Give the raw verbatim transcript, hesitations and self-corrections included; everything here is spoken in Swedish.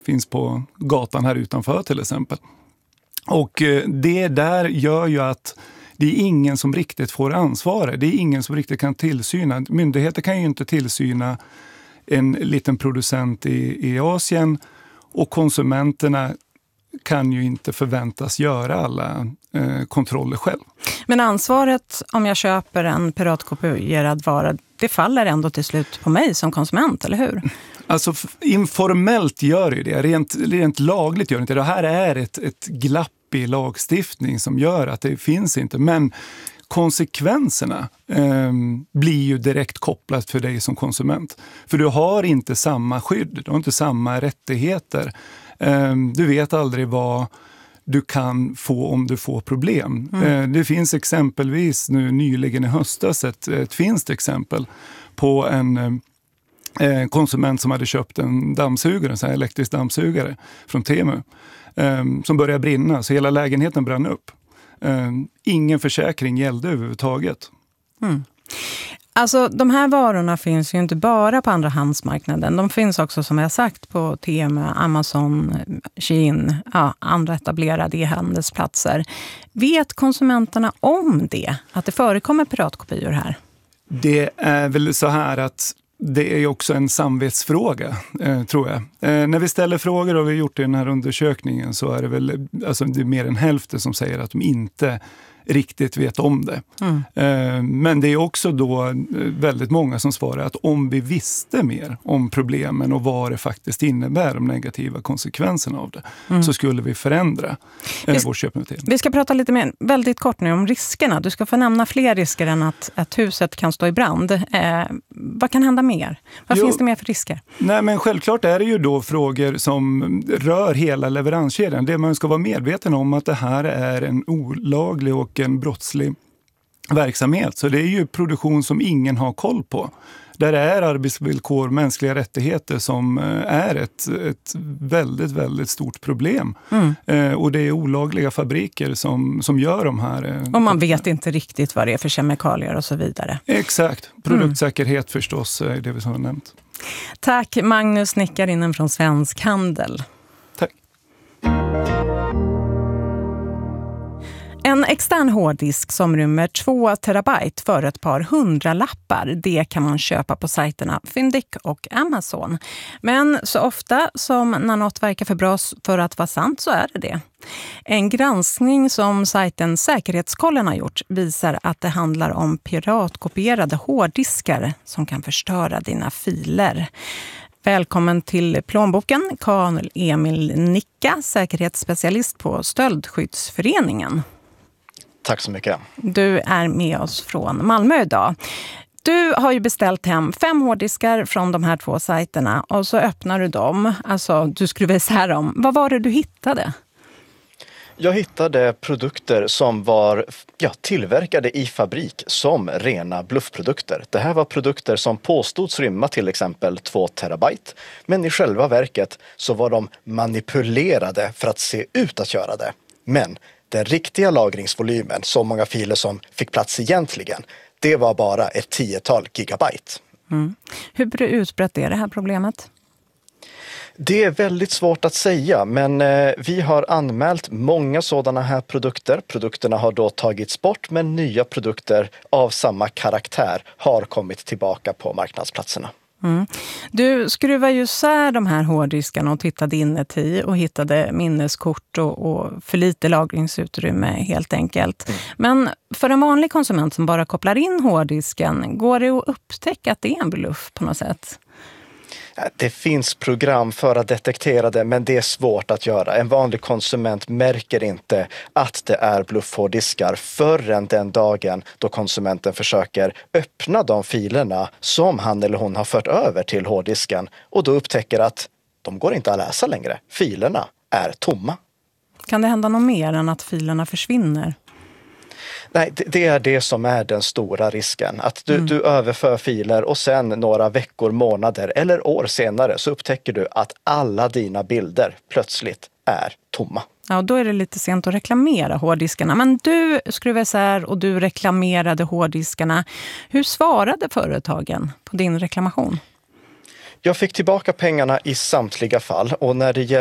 finns på gatan här utanför till exempel. Och det där gör ju att det är ingen som riktigt får ansvaret. Det är ingen som riktigt kan tillsyna. Myndigheter kan ju inte tillsyna en liten producent i, i Asien, och konsumenterna kan ju inte förväntas göra alla eh, kontroller själv. Men ansvaret om jag köper en piratkopierad vara, det faller ändå till slut på mig som konsument, eller hur? Alltså informellt gör det det. Rent, rent lagligt gör det inte. Det här är ett, ett glapp i lagstiftning som gör att det finns inte. Men konsekvenserna eh, blir ju direkt kopplat för dig som konsument. För du har inte samma skydd, du har inte samma rättigheter. Eh, du vet aldrig vad du kan få om du får problem. Mm. Eh, det finns exempelvis nu nyligen i höstas ett, ett finskt exempel på en eh, konsument som hade köpt en dammsugare, en sån här elektrisk dammsugare från Temu, eh, som började brinna, så hela lägenheten brann upp. Uh, ingen försäkring gällde överhuvudtaget. Mm. Alltså de här varorna finns ju inte bara på andrahandsmarknaden. De finns också, som jag sagt, på Temu, Amazon, Shein, ja, andra etablerade e-handelsplatser. Vet konsumenterna om det? Att det förekommer piratkopior här? Det är väl så här att det är också en samvetsfråga, eh, tror jag. Eh, när vi ställer frågor, och vi har gjort det i den här undersökningen, så är det väl alltså, det är mer än hälften som säger att de inte riktigt vet om det. Mm. Eh, men det är också då väldigt många som svarar att om vi visste mer om problemen och vad det faktiskt innebär, de negativa konsekvenserna av det, mm. så skulle vi förändra eh, vår köpbeteende. Vi ska prata lite mer, väldigt kort nu, om riskerna. Du ska få nämna fler risker än att, att huset kan stå i brand. Eh, vad kan hända mer? Vad jo, finns det mer för risker? Nej, men självklart är det ju då frågor som rör hela leveranskedjan. Det man ska vara medveten om att det här är en olaglig och en brottslig verksamhet. Så det är ju produktion som ingen har koll på. Där är arbetsvillkor, mänskliga rättigheter som är ett, ett väldigt, väldigt stort problem. Mm. Eh, och det är olagliga fabriker som, som gör de här. Eh, och man vet inte riktigt vad det är för kemikalier och så vidare. Exakt. Produktsäkerhet mm. förstås är det vi har nämnt. Tack Magnus Nickarinen från Svensk Handel. Tack. En extern hårddisk som rymmer två terabyte för ett par hundralappar, det kan man köpa på sajterna Fyndik och Amazon. Men så ofta som när något verkar för bra för att vara sant, så är det det. En granskning som sajten Säkerhetskollen har gjort visar att det handlar om piratkopierade hårddiskar som kan förstöra dina filer. Välkommen till Plånboken, Karl Emil Nicka, säkerhetsspecialist på Stöldskyddsföreningen. Tack så mycket. Du är med oss från Malmö idag. Du har ju beställt hem fem hårddiskar från de här två sajterna och så öppnar du dem. Alltså, du skruvar isär dem. Vad var det du hittade? Jag hittade produkter som var ja, tillverkade i fabrik som rena bluffprodukter. Det här var produkter som påstods rymma till exempel två terabyte. Men i själva verket så var de manipulerade för att se ut att göra det. Men den riktiga lagringsvolymen, så många filer som fick plats egentligen, det var bara ett tiotal gigabyte. Mm. Hur utbrett är det här problemet? Det är väldigt svårt att säga, men eh, vi har anmält många sådana här produkter. Produkterna har då tagits bort, men nya produkter av samma karaktär har kommit tillbaka på marknadsplatserna. Mm. Du skruvar ju sär de här hårddiskarna och tittade inuti och hittade minneskort och, och för lite lagringsutrymme helt enkelt. Mm. Men för en vanlig konsument som bara kopplar in hårddisken, går det att upptäcka att det är en bluff på något sätt? Det finns program för att detektera det, men det är svårt att göra. En vanlig konsument märker inte att det är bluffhårddiskar förrän den dagen då konsumenten försöker öppna de filerna som han eller hon har fört över till hårddisken och då upptäcker att de går inte att läsa längre. Filerna är tomma. Kan det hända något mer än att filerna försvinner? Nej, det är det som är den stora risken. Att du, mm. du överför filer och sen några veckor, månader eller år senare så upptäcker du att alla dina bilder plötsligt är tomma. Ja, och då är det lite sent att reklamera hårddiskarna. Men du skruvar isär och du reklamerade hårddiskarna. Hur svarade företagen på din reklamation? Jag fick tillbaka pengarna i samtliga fall och när det